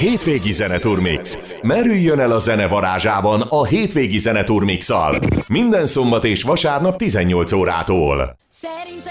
Hétvégi Zeneturmix. Merüljön el a zene varázsában a Hétvégi Zeneturmix-szal. Minden szombat és vasárnap 18 órától. Szerintem